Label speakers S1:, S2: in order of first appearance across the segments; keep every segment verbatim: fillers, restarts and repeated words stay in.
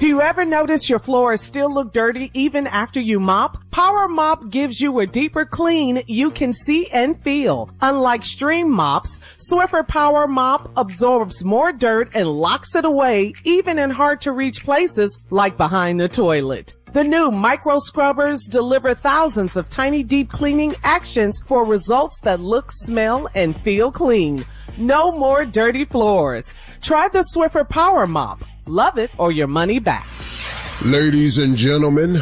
S1: Do you ever notice your floors still look dirty even after you mop? Power Mop gives you a deeper clean you can see and feel. Unlike stream mops, Swiffer Power Mop absorbs more dirt and locks it away even in hard-to-reach places like behind the toilet. The new micro scrubbers deliver thousands of tiny deep cleaning actions for results that look, smell, and feel clean. No more dirty floors. Try the Swiffer Power Mop. Love it or your money back.
S2: Ladies and gentlemen,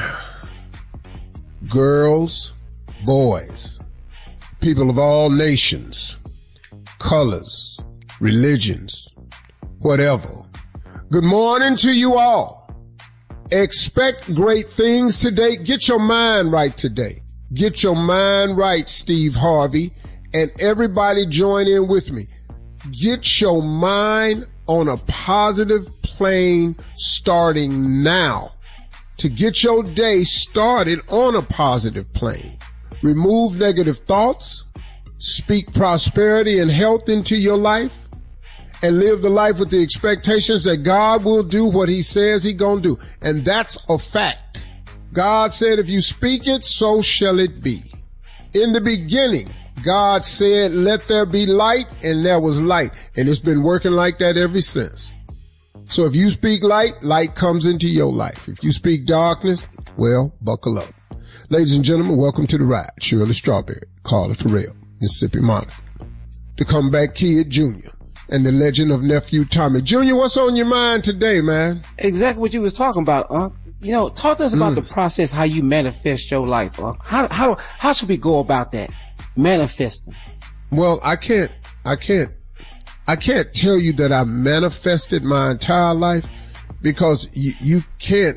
S2: girls, boys, people of all nations, colors, religions, whatever. Good morning to you all. Expect great things today. Get your mind right today. Get your mind right, Steve Harvey, and everybody join in with me. Get your mind on a positive plane starting now. To get your day started on a positive plane. Remove negative thoughts, speak prosperity and health into your life, and live the life with the expectations that God will do what he says he gonna do. And that's a fact. God said, if you speak it, so shall it be. In the beginning, God said, let there be light, and there was light. And it's been working like that ever since. So if you speak light, light comes into your life. If you speak darkness, well, buckle up. Ladies and gentlemen, welcome to the ride. Shirley Strawberry, Carla Terrell, Mississippi Monica, the Comeback Kid Junior, and the legend of Nephew Tommy. Junior, what's on your mind today, man?
S3: Exactly what you was talking about, Unc. You know, talk to us about mm. the process, how you manifest your life, Unc. How, how, how should we go about that? Manifesting.
S2: Well, I can't, I can't, I can't tell you that I manifested my entire life because you, you can't,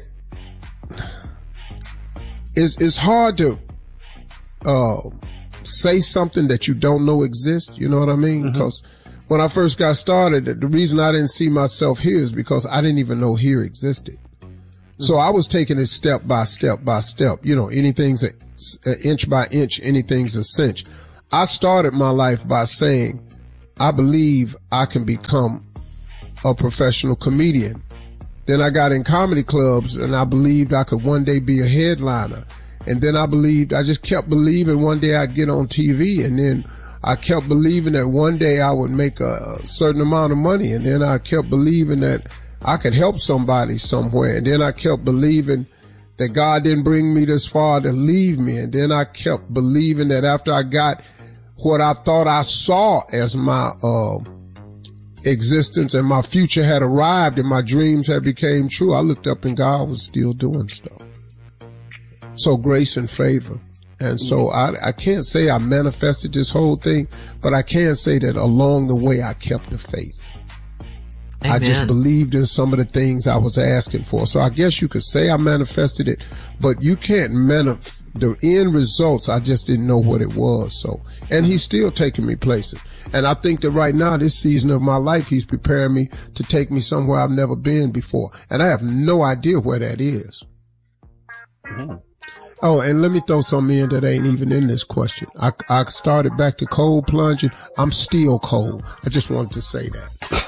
S2: it's, it's hard to, uh, say something that you don't know exists. You know what I mean? Mm-hmm. Because when I first got started, the reason I didn't see myself here is because I didn't even know here existed. Mm-hmm. So I was taking it step by step by step. You know, anything's a, a inch by inch, anything's a cinch. I started my life by saying, I believe I can become a professional comedian. Then I got in comedy clubs and I believed I could one day be a headliner. And then I believed, I just kept believing one day I'd get on T V. And then I kept believing that one day I would make a, a certain amount of money. And then I kept believing that I could help somebody somewhere. And then I kept believing that God didn't bring me this far to leave me. And then I kept believing that after I got what I thought I saw as my uh, existence and my future had arrived and my dreams had became true, I looked up and God was still doing stuff. So grace and favor. And so I, I can't say I manifested this whole thing, but I can say that along the way I kept the faith. Amen. I just believed in some of the things I was asking for. So I guess you could say I manifested it, but you can't manifest the end results. I just didn't know what it was. So, and he's still taking me places. And I think that right now, this season of my life, he's preparing me to take me somewhere I've never been before. And I have no idea where that is. Mm-hmm. Oh, and let me throw something in that ain't even in this question. I, I started back to cold plunging. I'm still cold. I just wanted to say that.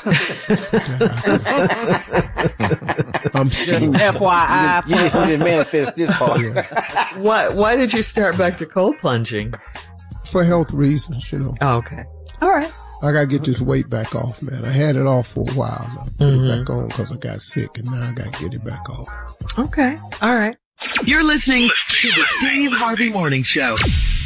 S2: I'm still
S1: just F Y I.
S3: You, you didn't manifest this part.
S4: Yeah. Why, why did you start back to cold plunging?
S2: For health reasons, you know.
S4: Oh, okay. All right.
S2: I gotta get this weight back off, man. I had it off for a while. I put mm-hmm. it back on because I got sick, and now I gotta get it back off.
S4: Okay. All right.
S5: You're listening to the Steve Harvey Morning Show.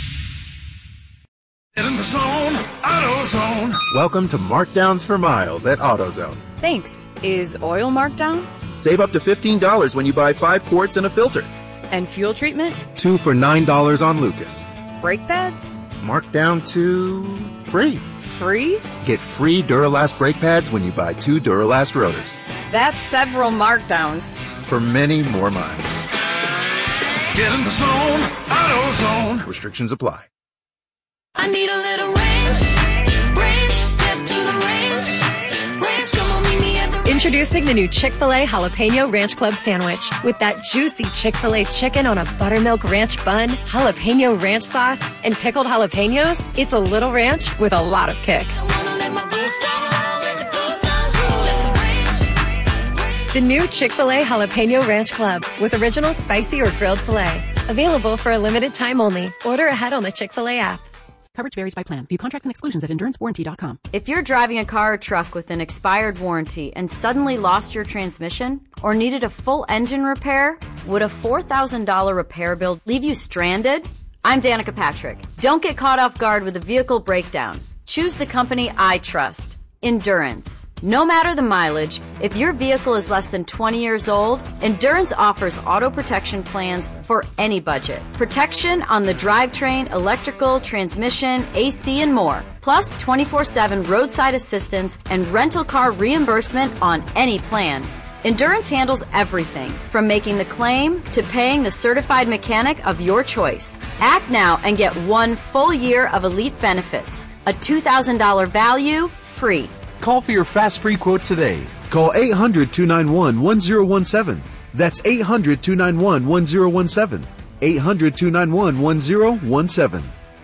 S6: Get in the zone, AutoZone.
S7: Welcome to Markdowns for Miles at AutoZone.
S8: Thanks. Is oil marked down?
S7: Save up to fifteen dollars when you buy five quarts and a filter.
S8: And fuel treatment?
S7: Two for nine dollars on Lucas.
S8: Brake pads?
S7: Marked down to free.
S8: Free?
S7: Get free Duralast brake pads when you buy two Duralast rotors.
S8: That's several markdowns.
S7: For many more miles.
S6: Get in the zone, AutoZone.
S7: Restrictions apply.
S9: I need a little range, range, step to the range, range, come on, meet me at the...
S10: Introducing the new Chick-fil-A Jalapeno Ranch Club Sandwich. With that juicy Chick-fil-A chicken on a buttermilk ranch bun, jalapeno ranch sauce, and pickled jalapenos, it's a little ranch with a lot of kick. The new Chick-fil-A Jalapeno Ranch Club with original spicy or grilled filet. Available for a limited time only. Order ahead on the Chick-fil-A app.
S11: Coverage varies by plan. View contracts and exclusions at endurance warranty dot com.
S12: If you're driving a car or truck with an expired warranty and suddenly lost your transmission or needed a full engine repair, would a four thousand dollars repair bill leave you stranded? I'm Danica Patrick. Don't get caught off guard with a vehicle breakdown. Choose the company I trust. Endurance. No matter the mileage, if your vehicle is less than twenty years old, Endurance offers auto protection plans for any budget. Protection on the drivetrain, electrical, transmission, A C, and more. Plus twenty-four seven roadside assistance and rental car reimbursement on any plan. Endurance handles everything, from making the claim to paying the certified mechanic of your choice. Act now and get one full year of elite benefits. A two thousand dollars value, free.
S13: Call for your fast free quote today. Call eight hundred, two nine one, one zero one seven. That's eight hundred, two nine one, one zero one seven. eight hundred, two nine one, one zero one seven.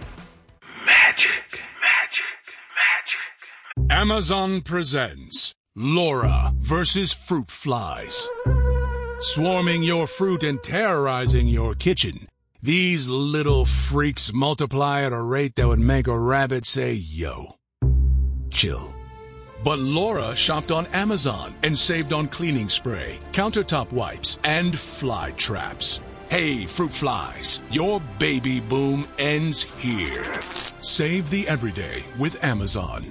S6: Magic, magic, magic. Amazon presents Laura versus fruit flies. Swarming your fruit and terrorizing your kitchen. These little freaks multiply at a rate that would make a rabbit say, yo. Chill. But Laura shopped on Amazon and saved on cleaning spray, countertop wipes, and fly traps. Hey, fruit flies, your baby boom ends here. Save the everyday with Amazon.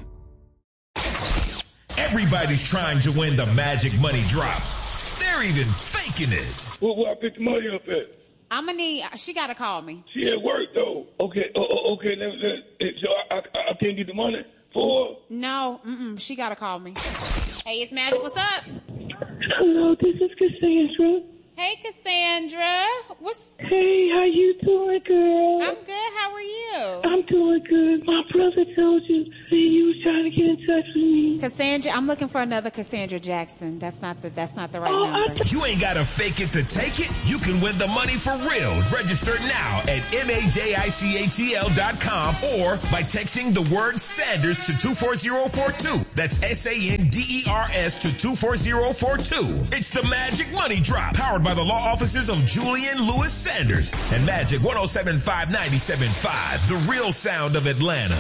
S14: Everybody's trying to win the Magic Money Drop. They're even faking it.
S15: Well, where I pick the money up at?
S16: I'm gonna need. She gotta call me.
S15: She at work though. Okay. Oh, oh, okay. Then, then, so I, I, I can't get the money for.
S16: No. Mm-mm. She gotta call me. Hey, it's Magic. What's up?
S17: Hello, this is Cassandra.
S16: Hey, Cassandra. What's?
S17: Hey, how you doing, girl?
S16: I'm good. How are you?
S17: I'm doing good. My brother told you that you was trying to get in touch with me.
S16: Cassandra, I'm looking for another Cassandra Jackson. That's not the. That's not the right
S17: oh,
S16: number.
S14: Th- you ain't gotta fake it to take it. You can win the money for real. Register now at majicatl dot com or by texting the word Sanders to two four zero four two. That's S A N D E R S to two four zero four two. It's the Magic Money Drop, powered by the law offices of Julian Lewis Sanders and Magic one oh seven five ninety-seven point five, the real sound of Atlanta.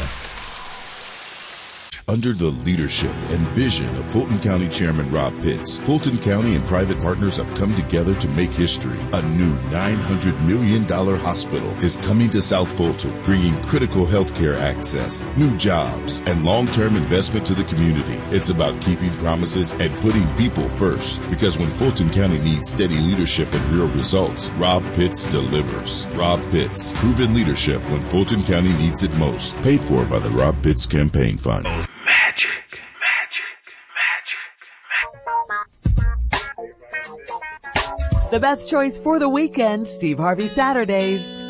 S18: Under the leadership and vision of Fulton County Chairman Rob Pitts, Fulton County and private partners have come together to make history. A new nine hundred million dollars hospital is coming to South Fulton, bringing critical healthcare access, new jobs, and long-term investment to the community. It's about keeping promises and putting people first, because when Fulton County needs steady leadership and real results, Rob Pitts delivers. Rob Pitts, proven leadership when Fulton County needs it most. Paid for by the Rob Pitts Campaign Fund.
S6: Magic, magic, magic.
S1: The best choice for the weekend, Steve Harvey Saturdays.